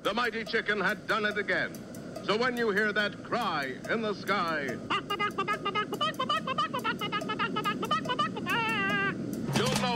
The mighty chicken had done it again. So when you hear that cry in the sky,